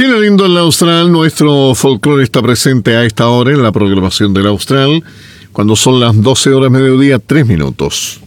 Chile lindo en la Austral, nuestro folclore está presente a esta hora en la programación del Austral, cuando son las 12 horas mediodía, 3 minutos.